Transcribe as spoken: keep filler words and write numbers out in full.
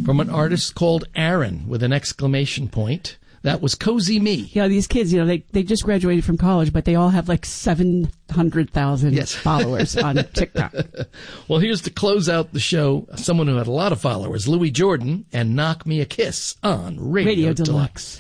from an artist called Aaron with an exclamation point. That was Cozy Me. Yeah, these kids, you know, they, they just graduated from college, but they all have like seven hundred thousand yes. followers on TikTok. Well, here's to close out the show, someone who had a lot of followers, Louis Jordan, and Knock Me a Kiss on Radio, Radio Deluxe. Deluxe.